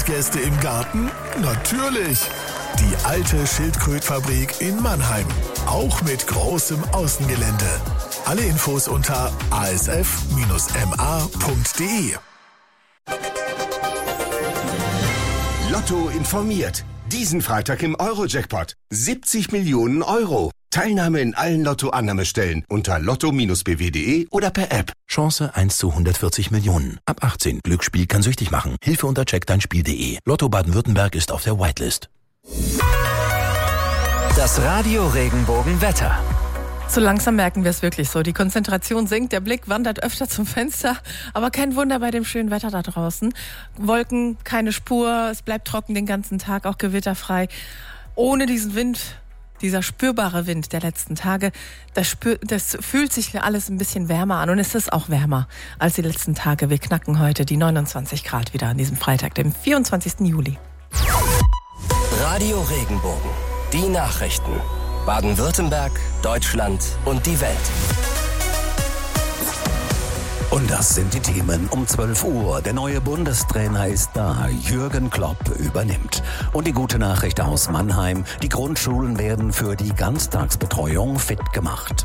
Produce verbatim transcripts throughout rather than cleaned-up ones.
Gäste im Garten? Natürlich! Die alte Schildkrötfabrik in Mannheim. Auch mit großem Außengelände. Alle Infos unter a s f Bindestrich m a punkt d e. Lotto informiert. Diesen Freitag im Euro-Jackpot. siebzig Millionen Euro. Teilnahme in allen Lotto-Annahmestellen unter lotto Bindestrich b w punkt d e oder per App. Chance eins zu hundertvierzig Millionen. Ab achtzehn. Glücksspiel kann süchtig machen. Hilfe unter check dein Spiel punkt d e. Lotto Baden-Württemberg ist auf der Whitelist. Das Radio Regenbogen-Wetter. So langsam merken wir es wirklich so. Die Konzentration sinkt, der Blick wandert öfter zum Fenster. Aber kein Wunder bei dem schönen Wetter da draußen. Wolken, keine Spur, es bleibt trocken den ganzen Tag, auch gewitterfrei. Ohne diesen Wind, dieser spürbare Wind der letzten Tage, das, spür, das fühlt sich alles ein bisschen wärmer an. Und es ist auch wärmer als die letzten Tage. Wir knacken heute die neunundzwanzig Grad wieder an diesem Freitag, dem vierundzwanzigsten Juli. Radio Regenbogen. Die Nachrichten. Baden-Württemberg, Deutschland und die Welt. Und das sind die Themen um zwölf Uhr. Der neue Bundestrainer ist da. Jürgen Klopp übernimmt. Und die gute Nachricht aus Mannheim. Die Grundschulen werden für die Ganztagsbetreuung fit gemacht.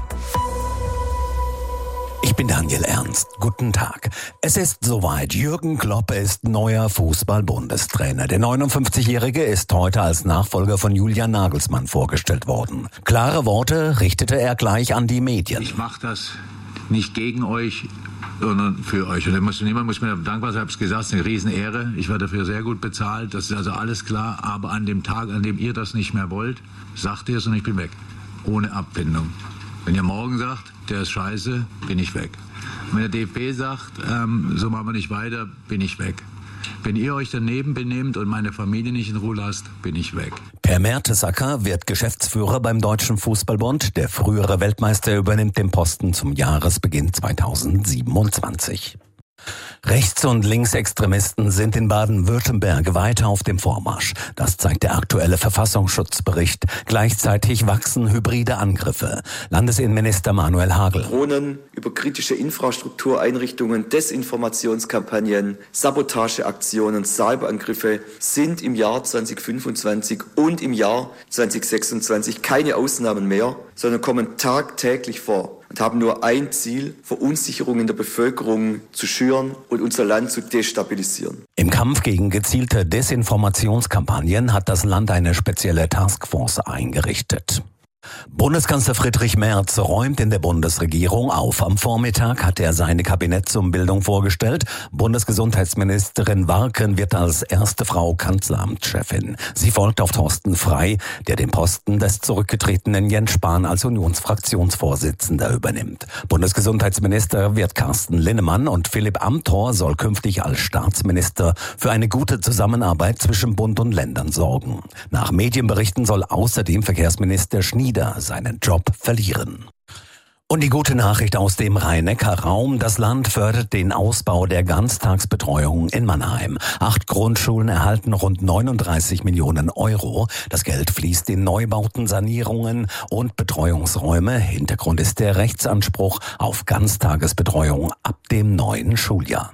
Ich bin Daniel Ernst. Guten Tag. Es ist soweit. Jürgen Klopp ist neuer Fußball-Bundestrainer. Der neunundfünfzigjährige ist heute als Nachfolger von Julian Nagelsmann vorgestellt worden. Klare Worte richtete er gleich an die Medien. Ich mache das nicht gegen euch, sondern für euch. Und da muss, niemand muss mir dankbar sein, ich habe es gesagt, es ist eine Riesenehre. Ich werde dafür sehr gut bezahlt, das ist also alles klar. Aber an dem Tag, an dem ihr das nicht mehr wollt, sagt ihr es und ich bin weg. Ohne Abfindung. Wenn ihr morgen sagt, der ist scheiße, bin ich weg. Wenn der D F B sagt, ähm, so machen wir nicht weiter, bin ich weg. Wenn ihr euch daneben benehmt und meine Familie nicht in Ruhe lasst, bin ich weg. Per Mertesacker wird Geschäftsführer beim Deutschen Fußballbund. Der frühere Weltmeister übernimmt den Posten zum Jahresbeginn zweitausendsiebenundzwanzig. Rechts- und Linksextremisten sind in Baden-Württemberg weiter auf dem Vormarsch. Das zeigt der aktuelle Verfassungsschutzbericht. Gleichzeitig wachsen hybride Angriffe. Landesinnenminister Manuel Hagel. Drohnen über kritische Infrastruktureinrichtungen, Desinformationskampagnen, Sabotageaktionen, Cyberangriffe sind im Jahr zweitausendfünfundzwanzig und im Jahr zweitausendsechsundzwanzig keine Ausnahmen mehr, sondern kommen tagtäglich vor. Und haben nur ein Ziel, Verunsicherung in der Bevölkerung zu schüren und unser Land zu destabilisieren. Im Kampf gegen gezielte Desinformationskampagnen hat das Land eine spezielle Taskforce eingerichtet. Bundeskanzler Friedrich Merz räumt in der Bundesregierung auf. Am Vormittag hat er seine Kabinettsumbildung vorgestellt. Bundesgesundheitsministerin Warken wird als erste Frau Kanzleramtschefin. Sie folgt auf Thorsten Frey, der den Posten des zurückgetretenen Jens Spahn als Unionsfraktionsvorsitzender übernimmt. Bundesgesundheitsminister wird Carsten Linnemann und Philipp Amthor soll künftig als Staatsminister für eine gute Zusammenarbeit zwischen Bund und Ländern sorgen. Nach Medienberichten soll außerdem Verkehrsminister Schnieder seinen Job verlieren. Und die gute Nachricht aus dem Rhein-Neckar-Raum. Das Land fördert den Ausbau der Ganztagsbetreuung in Mannheim. Acht Grundschulen erhalten rund neununddreißig Millionen Euro. Das Geld fließt in Neubauten, Sanierungen und Betreuungsräume. Hintergrund ist der Rechtsanspruch auf Ganztagesbetreuung ab dem neuen Schuljahr.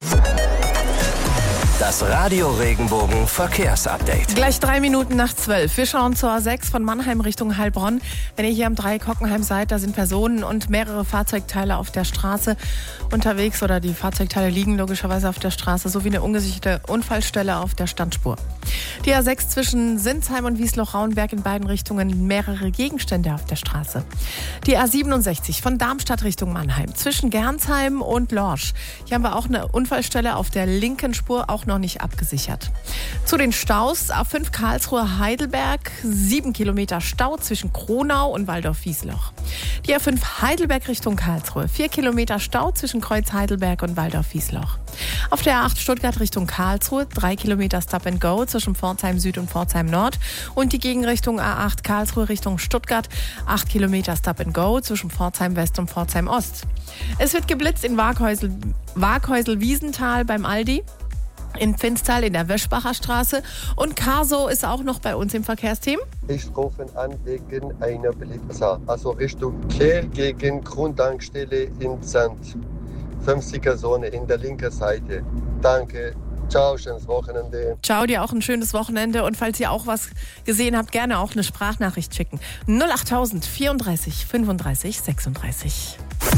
Das Radio Regenbogen Verkehrsupdate. Gleich drei Minuten nach zwölf. Wir schauen zur A sechs von Mannheim Richtung Heilbronn. Wenn ihr hier am Dreieck Hockenheim seid, da sind Personen und mehrere Fahrzeugteile auf der Straße unterwegs oder die Fahrzeugteile liegen logischerweise auf der Straße, sowie eine ungesicherte Unfallstelle auf der Standspur. Die A sechs zwischen Sinsheim und Wiesloch-Rauenberg in beiden Richtungen mehrere Gegenstände auf der Straße. Die A siebenundsechzig von Darmstadt Richtung Mannheim zwischen Gernsheim und Lorsch. Hier haben wir auch eine Unfallstelle auf der linken Spur, auch noch nicht abgesichert. Zu den Staus: A fünf Karlsruhe-Heidelberg, sieben Kilometer Stau zwischen Kronau und Waldorf-Wiesloch. Die A fünf Heidelberg Richtung Karlsruhe, vier Kilometer Stau zwischen Kreuz-Heidelberg und Waldorf-Wiesloch. Auf der A acht Stuttgart Richtung Karlsruhe, drei Kilometer Stop and Go zwischen Pforzheim Süd und Pforzheim Nord. Und die Gegenrichtung A acht Karlsruhe Richtung Stuttgart, acht Kilometer Stop and Go zwischen Pforzheim West und Pforzheim Ost. Es wird geblitzt in Waghäusel, Waghäusel-Wiesenthal beim Aldi, in Pfinstal in der Wöschbacher Straße, und Carso ist auch noch bei uns im Verkehrsteam. Ich rufe an wegen einer Blitzer, also Richtung Kehr gegen Grundtankstelle in Sand. fünfziger Zone in der linken Seite. Danke. Ciao, schönes Wochenende. Ciao, dir auch ein schönes Wochenende. Und falls ihr auch was gesehen habt, gerne auch eine Sprachnachricht schicken. null achttausend vierunddreißig fünfunddreißig sechsunddreißig.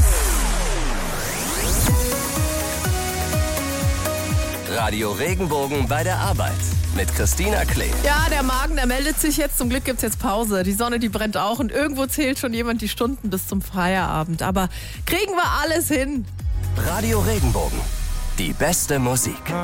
Radio Regenbogen bei der Arbeit mit Christina Klee. Ja, der Magen, der meldet sich jetzt. Zum Glück gibt es jetzt Pause. Die Sonne, die brennt auch. Und irgendwo zählt schon jemand die Stunden bis zum Feierabend. Aber kriegen wir alles hin. Radio Regenbogen. Die beste Musik.